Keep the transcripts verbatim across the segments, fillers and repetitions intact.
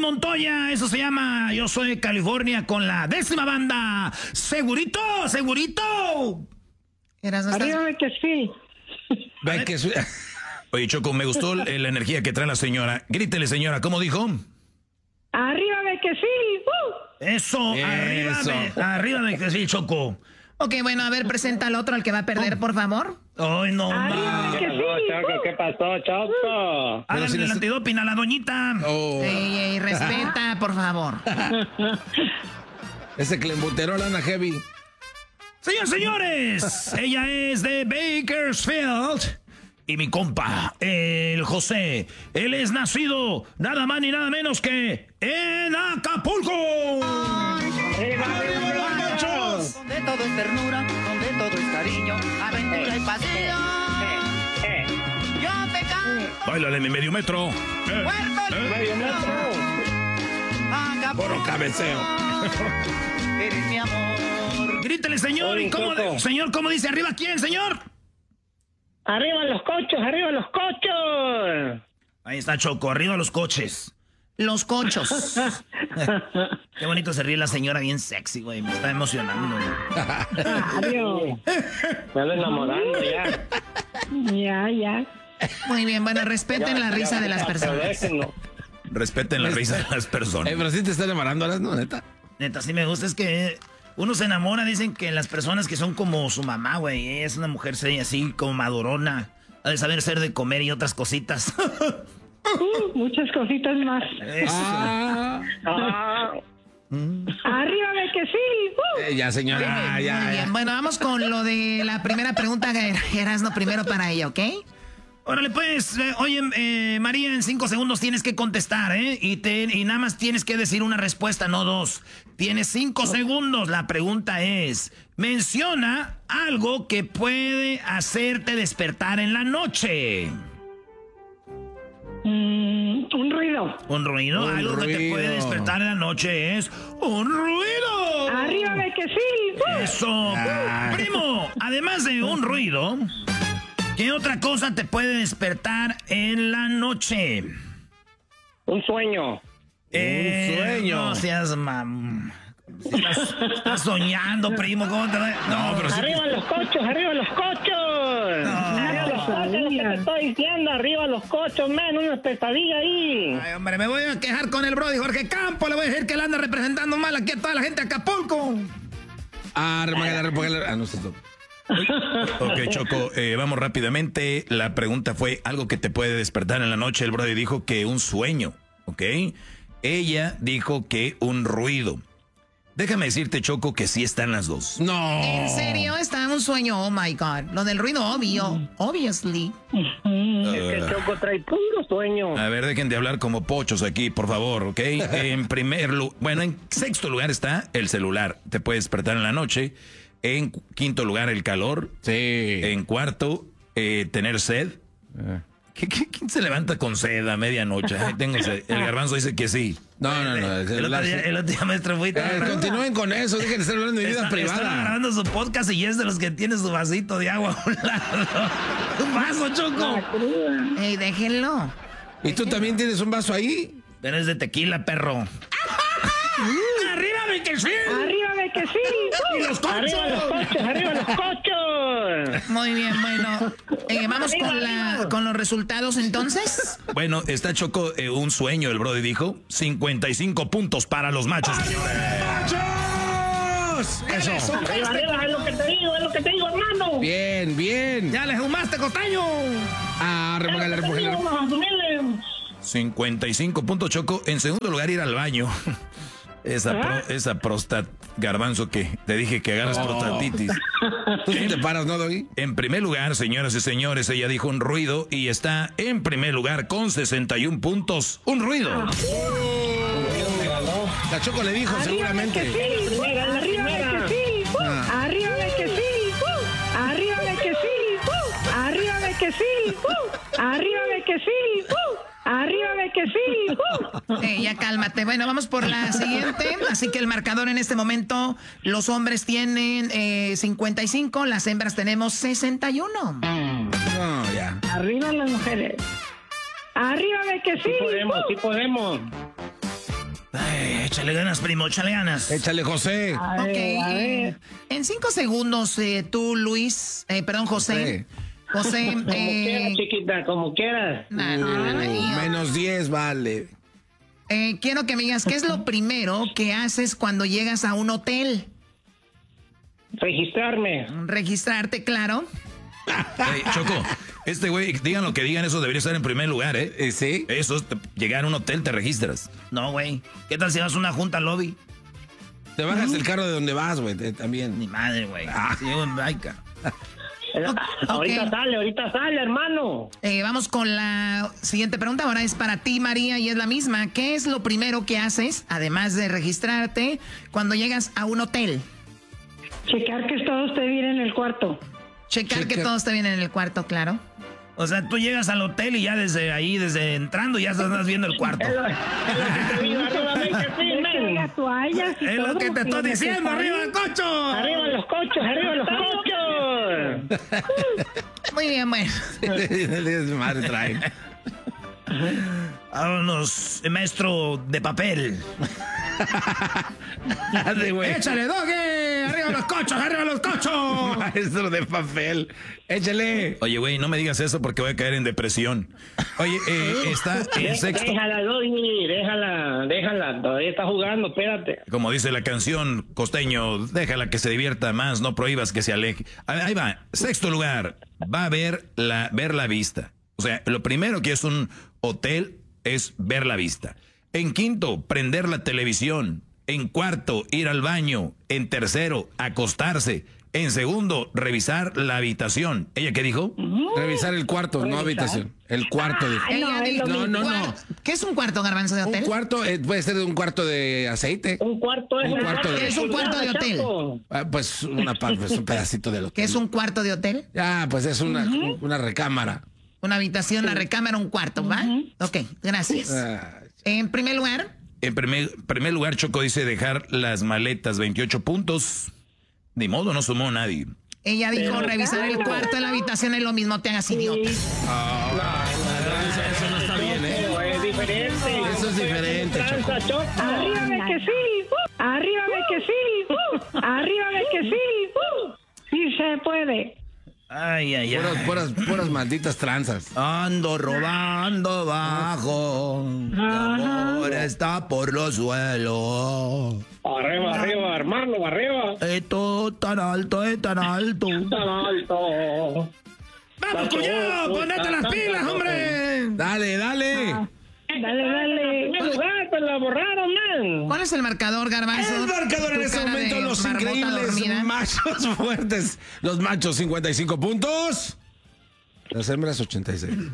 Montoya, eso se llama Yo Soy de California con la décima banda. ¡Segurito, segurito! Arriba de que sí. Ve que sí. Oye, Choco, me gustó la energía que trae la señora. Grítele, señora, ¿cómo dijo? Arriba de que sí. Uh. Eso, Eso. arriba de, arriba de que sí, Choco. Ok, bueno, a ver, presenta al otro, al que va a perder, por favor. Ay, no, Arriba de ma. que sí. Choco, ¿qué pasó, Choco? Háganle si el les- antidoping a la doñita. Oh, Ey, ey, respeta, por favor. ese clembuterol anda heavy. Señores, señores, ella es de Bakersfield. Y mi compa, el José, él es nacido nada más ni nada menos que en Acapulco. Donde todo es ternura, donde todo es cariño, aventura y pasión. Yo te canto. Báilale mi medio metro. Puerto Rico. Acapulco. Puro cabeceo. Eres mi amor. Grítele, señor. ¿Y cómo, Choco. señor, cómo dice arriba quién, señor? Arriba los cochos, arriba los cochos. Ahí está Choco, arriba los coches. Los cochos. Qué bonito se ríe la señora, bien sexy, güey. Me está emocionando. Adiós. Me ando enamorando ya. Ya, ya. Muy bien, bueno, respeten la risa de las Pero personas. déjenlo. Respeten la risa de las personas. Eh, pero sí te están enamorando ahora, ¿no, neta? Neta, sí me gusta, es que uno se enamora, dicen que las personas que son como su mamá, güey. Ella es una mujer sí, así como madurona, ha de saber ser de comer y otras cositas. Uh, muchas cositas más. Eso. Ah, Ah, Arriba de que sí. Uh. eh, ya, señora, ya, Muy ya. bien, bueno, vamos con lo de la primera pregunta, Erasmo, primero para ella, ¿ok? Órale, pues, eh, oye, eh, María, en cinco segundos tienes que contestar, ¿eh? Y, te, y nada más tienes que decir una respuesta, no dos. Tienes cinco segundos. La pregunta es, menciona algo que puede hacerte despertar en la noche. Mm, un ruido. ¿Un ruido? Un algo que te ruido. puede despertar en la noche es un ruido. Arriba de que sí. Uh. Eso. Ah. Primo, además de un ruido, ¿qué otra cosa te puede despertar en la noche? un sueño. Eh, sueño. No seas mam. Si Estás, estás soñando, primo. ¿Cómo te va? No, pero sí. Arriba los cochos, arriba los cochos. Arriba los cochos, lo que te estoy diciendo. Arriba los cochos, man. Una pesadilla ahí. Ay, hombre, me voy a quejar con el brody Jorge Campo. Le voy a decir que él anda representando mal aquí a toda la gente de Acapulco. Ah, remangala, remangala. Ah, no se toca. Ok, Choco, eh, vamos rápidamente. La pregunta fue algo que te puede despertar en la noche. El brody dijo que un sueño, ¿ok? Ella dijo que un ruido. Déjame decirte, Choco, que sí están las dos. No. ¿En serio? Está un sueño, oh my God. Lo del ruido obvio, obviously. Es que Choco trae puro sueño. A ver, dejen de hablar como pochos aquí, por favor, ¿ok? En primer lugar, bueno, en sexto lugar está el celular. Te puede despertar en la noche. En cu- quinto lugar, el calor. Sí. En cuarto, eh, tener sed. Eh. ¿Qué, qué, quién se levanta con sed a medianoche? Ay, tengo sed. El garbanzo dice que sí. No, no, no. El, El, otro día, el otro día, maestro, fui... Eh, continúen con eso. Dejen de estar hablando de mi vida Está- Estaba privada. grabando su podcast y es de los que tiene su vasito de agua a un lado. Un vaso, Choco. Ey, déjenlo. ¿Y tú también tienes un vaso ahí? Pero es de tequila, perro. ¡Arriba de que sí! Arriba de que sí. Uh. ¡Y los cochos! Arriba los cochos, arriba los cochos. Muy bien, bueno. Eh, vamos con, la, con los resultados entonces. Bueno, está Choco, eh, un sueño, el brody dijo. cincuenta y cinco puntos para los machos, señores. ¡Machos! Eso. Arriba, arriba, es lo que te digo, es lo que te digo, hermano. Bien, bien. ¡Ya le fumaste, costaño! Ah, remangala, remangala. Vamos a asumirle. cincuenta y cinco puntos, Choco. En segundo lugar, ir al baño. Esa, pro, esa prostat garbanzo que te dije que agarras Oh. prostatitis. Tú sí te paras, ¿no, Doggy? En primer lugar, señoras y señores, ella dijo un ruido y está en primer lugar con sesenta y uno puntos. Un ruido. La Choco le dijo, Arriba de que seguramente. sí. Arriba de que sí. Uh. Ah. Arriba de que sí. Uh. Arriba de que sí. Uh. Arriba de que sí. Uh. Arriba de que sí. Uh. Arriba de que sí. Uh. Eh, ya cálmate. Bueno, vamos por la siguiente. Así que el marcador en este momento, los hombres tienen eh, cincuenta y cinco, las hembras tenemos sesenta y uno. No, ya. Arriba las mujeres. Arriba de que sí. Sí podemos, sí podemos. Ay, échale ganas, primo, échale ganas. Échale, José. A Ok, ver, a eh, ver. en cinco segundos, eh, tú, Luis, eh, perdón, José. José, Como eh, quieras, chiquita, como quieras. na- na- na- Uh, menos diez, vale. eh, quiero que me digas, ¿qué es lo primero que haces cuando llegas a un hotel? Registrarme. Registrarte, claro. Ey, Choco, este güey, digan lo que digan, eso debería estar en primer lugar, ¿eh? Eh, ¿Sí? Eso, es, te- llegar a un hotel te registras. No, güey. ¿Qué tal si vas a una junta al lobby? Te bajas el carro de donde vas, güey, te- también. Ni madre, güey. Ah. Sí, güey, ay, ca- Eh, Ahorita ok. sale, ahorita sale, hermano. Eh, vamos con la siguiente pregunta. Ahora es para ti, María, y es la misma. ¿Qué es lo primero que haces, además de registrarte, cuando llegas a un hotel? Checar que todo esté bien en el cuarto. Checar que Checar. todo esté bien en el cuarto, claro. O sea, tú llegas al hotel y ya desde ahí, desde entrando, ya estás viendo el cuarto. Es lo, es lo que te digo, arriba, ven que sí, men. Las toallas y Es lo todo, que te estoy lo diciendo, necesario. arriba el cocho. Arriba los cochos, arriba los cochos. Muy bien, bueno. Madre trae. Vámonos, maestro de papel. Dale, güey. ¡Échale, dogue! ¡Arriba los cochos, arriba los cochos! Maestro de papel. Échale. Oye, güey, no me digas eso porque voy a caer en depresión. Oye, eh, está en sexto. Déjala, Doggy, déjala, déjala. Todavía está jugando, espérate. Como dice la canción, costeño, déjala que se divierta más, no prohíbas que se aleje. Ahí ahí va, sexto lugar, va a ver la, ver la vista. O sea, lo primero que es un hotel es ver la vista. En quinto, prender la televisión. En cuarto, ir al baño. En tercero, acostarse. En segundo, revisar la habitación. ¿Ella qué dijo? Revisar el cuarto, no habitación. El cuarto. dijo. Ay, no, Ella es dijo, lo No, no, no. cuar- ¿Qué es un cuarto, garbanzo, de Un hotel? cuarto eh, puede ser un cuarto de aceite. Un cuarto es Un cuarto de- Es un cuarto de hotel. Chapo. Ah, pues una parte, pues un pedacito del hotel. ¿Qué es un cuarto de hotel? Ah, pues es una, una recámara. Una habitación, una recámara, un cuarto, ¿va? Ok, gracias. Ah, En primer lugar, En primer, primer lugar, Choco dice dejar las maletas, veintiocho puntos. Ni modo, no sumó nadie. ella dijo revisar el cuarto de la habitación es lo mismo, te hagas idiota. eso, eso no está bien, ¿eh? Pero es diferente. Eso es diferente, Choco. Tranza, Choco. Arriba de que sí. uh, Arriba de que sí. uh, Arriba de que sí. uh, Sí se puede. Ay, ay, ay. Puras, puras, puras malditas tranzas. Ando robando bajo, mi amor está por los suelos. Arriba, arriba, hermano, arriba. Esto tan alto, es tan alto. Tan alto. ¡Vamos, cuñado! ¡Ponete las pilas, hombre! Dale, dale. Dale, dale. En primer lugar, pues la borraron, man. ¿Cuál es el marcador, garbanzo? El marcador en Tu este cara momento, de los marmota increíbles dormida. machos fuertes. Los machos, cincuenta y cinco puntos. Las hembras, ochenta y seis.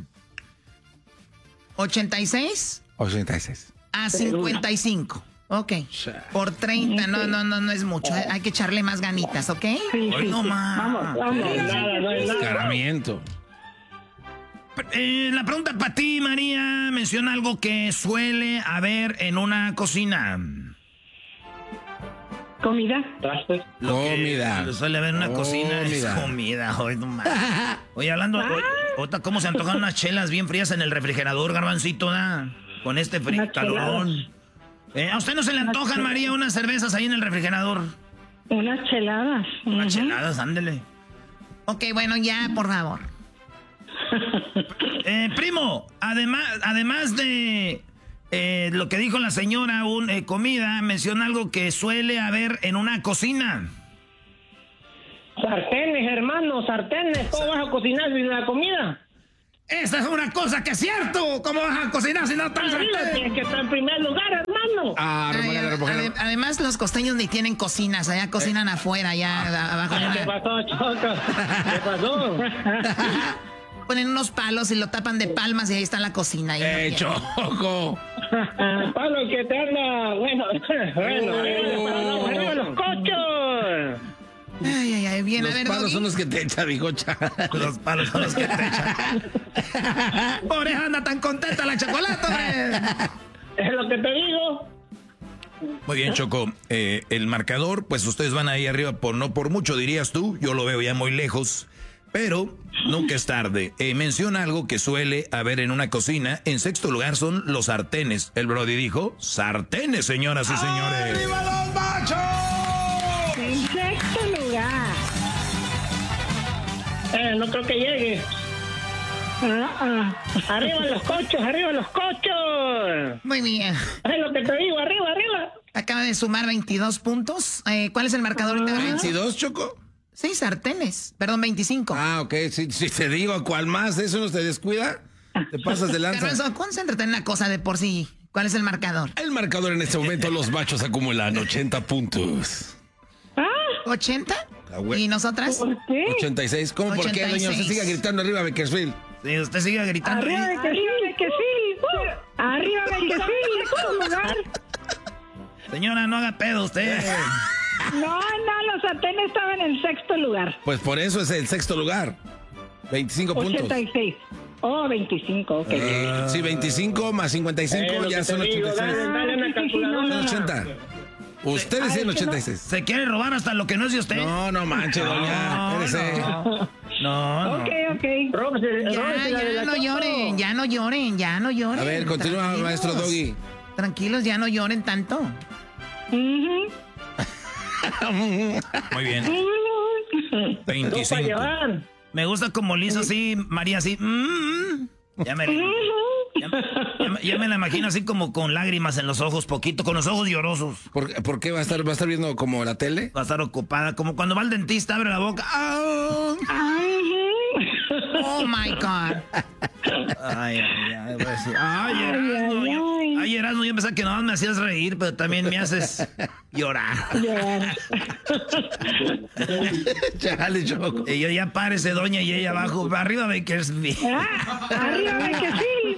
¿ochenta y seis? ochenta y seis. A cincuenta y cinco. Ok. Por treinta, no, no, no, no es mucho. eh. Hay que echarle más ganitas, ¿ok? Sí, Ay, sí, no sí. más. Vamos, vamos. No hay nada, no hay nada. Escaramiento. Eh, la pregunta para ti, María, menciona algo que suele haber en una cocina. Comida. Trastes. Lo que Comida. suele haber en una cocina es Comida. comida. Hoy no más. Oye, hablando, hoy- ahorita cómo se antojan unas chelas bien frías en el refrigerador, garbancito, ¿da? Con este frío, Unas calorón. Eh, ¿A usted no se le antojan, María, unas cervezas ahí en el refrigerador? Unas cheladas. Unas Ujú. cheladas, ándele. Ok, bueno, ya, por favor. Eh, primo, además, además de eh, lo que dijo la señora, un, eh, comida, menciona algo que suele haber en una cocina. Sartenes, hermano, sartenes. ¿Cómo vas a cocinar sin la comida? Esa es una cosa que es cierto. ¿Cómo vas a cocinar si no están Arriba, tienes que estar en primer lugar, hermano. Ah, Ay, remójala, ade- remójala. además, los costeños ni tienen cocinas, allá cocinan afuera, allá a- abajo. de ¿Qué una- pasó, Choco? ¿Qué pasó? Ponen unos palos y lo tapan de palmas y ahí está la cocina. ahí no Eh, tienen. Choco. Pablo, que te anda. Bueno, bueno, arriba, arriba los cochos. Ay, ay, ay, bien, a Los ver, palos Doggy. son los que te echa, bigocha. Los palos son los que te echan. Por eso anda tan contenta la chocolate, hombre. Es lo que te digo. Muy bien, Choco. Eh, el marcador, pues ustedes van ahí arriba por no por mucho, dirías tú. Yo lo veo ya muy lejos. Pero nunca es tarde. Eh, menciona algo que suele haber en una cocina. En sexto lugar son los sartenes. El Brody dijo, sartenes, señoras y señores. ¡Arriba los machos! En sexto lugar. Eh, no creo que llegue. Ah, ah. Arriba los cochos, arriba los cochos. Muy bien. Es lo que te digo, arriba, arriba. Acaba de sumar veintidós puntos. Eh, ¿Cuál es el marcador ahorita? ¿veintidós, Choco? Sí, sartenes. Perdón, veinticinco. Ah, ok. Si, si te digo cuál más, eso no te descuida. Te pasas de lanza. Garbanzo, concéntrate en una cosa de por sí. ¿Cuál es el marcador? El marcador en este momento, los machos acumulan ochenta puntos. ¿ochenta? Ah, güey. ¿Y nosotras? ¿Por qué? ochenta y seis. ¿Cómo? ¿Por qué, ochenta y doña? Usted seis. siga gritando arriba, Bakersfield. Sí, usted sigue gritando. Arriba ahí. de que sí, de que sí. Uh, arriba de que sí. sexto lugar. Señora, no haga pedo usted. No, no, los sartenes estaban en sexto lugar. Pues por eso es el sexto lugar. veinticinco puntos. ochenta y seis. Oh, veinticinco, ok. Ah, sí, veinticinco más cincuenta y cinco Eh, lo ya que son te digo, ochenta y seis. dale, dale una Ah, sí, sí, calculadora. no, no. ochenta. Ustedes Ah, tienen es que ochenta y seis. Se quiere robar hasta lo que no es de usted. No, no manche, doña. No, Espérese. no. No, no. Ok, ok. Róbese, Ya, róbese la de ya la no Choco. lloren, ya no lloren, ya no lloren. A ver, continúa, Tranquilos. maestro Doggy. Tranquilos, ya no lloren tanto. Ujú. Muy bien. Ujú. Dos para veinticinco. llevar. Me gusta como le hizo así, María, así. mm, ya, me, ya, ya me- ya me la imagino así como con lágrimas en los ojos, poquito, con los ojos llorosos. ¿Por, por qué va a estar, va a estar viendo como la tele? Va a estar ocupada, como cuando va al dentista, abre la boca. ¡Ah! Oh my God. Ay, ay, ay, voy a decir, ay, Ay, Erasmo, ay, yo- ay. ay, Erasmo, yo pensaba que nomás me hacías reír, pero también me haces llorar. Ya. Chale, Choco. Y yo ya párese, doña, y ella abajo, arriba Bakersfield. Ah, arriba de que sí.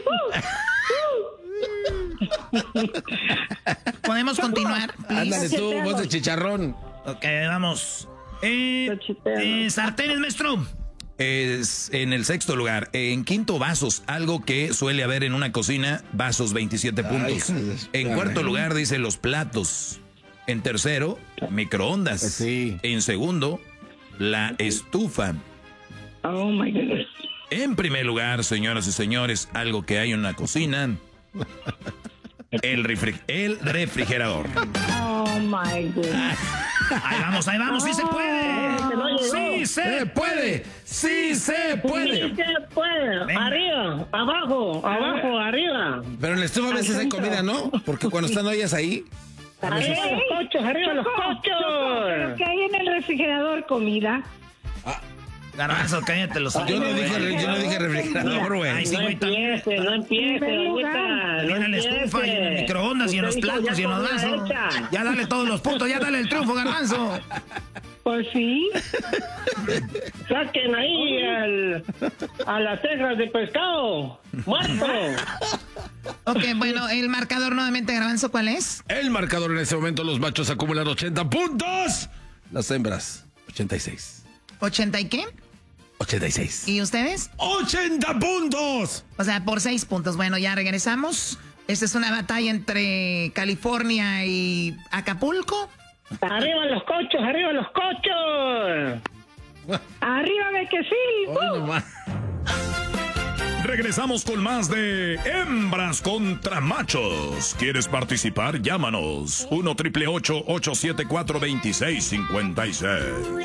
Uh, ¿Podemos continuar, please? Ándale tú, voz de chicharrón. Ok, vamos. Eh, Cachitero. eh, sartenes, maestro. Es en el sexto lugar. En quinto, vasos. Algo que suele haber en una cocina. Vasos, veintisiete puntos. hijo de- En cuarto lugar, dice los platos. En tercero, microondas. Pues sí. En segundo, la estufa. Oh my goodness. En primer lugar, señoras y señores, algo que hay en una cocina. El, refri- el refrigerador. Oh my goodness. Ahí vamos, ahí vamos, sí se puede. Sí se puede. Sí se Sí puede. se puede. Venga. Arriba, abajo, abajo, arriba. Pero en la estufa a veces hay comida, ¿no? Porque cuando están ollas ahí. Arriba los cochos, arriba los Choco, ¿pero cochos. qué hay en el refrigerador? ¿Comida? Garbanzo, cállate los ojos. Yo no dije, yo no dije refrigerador, Ay, güey. sí, No güey, también. empiece, no empiece, primer lugar. doñita. También No en la estufa y en el empiece. microondas y en los Usted dijo platos y en los ya vasos. comida hecha. Ya dale todos los puntos, ya dale el triunfo, Garbanzo. Pues sí. Saquen ahí al, a las cejas de pescado. Muerto. Ok, bueno, el marcador nuevamente, Garbanzo, ¿cuál es? El marcador en este momento, los machos acumulan ochenta puntos. Las hembras, ochenta y seis. ¿ochenta y qué? ochenta y seis. ¿Y ustedes? ¡ochenta puntos! O sea, por seis puntos. Bueno, ya regresamos. Esta es una batalla entre California y Acapulco. Arriba los cochos, arriba los cochos. Arriba de que sí. Hoy nomás. Regresamos con más de Hembras contra Machos. ¿Quieres participar? Llámanos. uno triple ocho, ocho siete cuatro, dos seis cinco seis.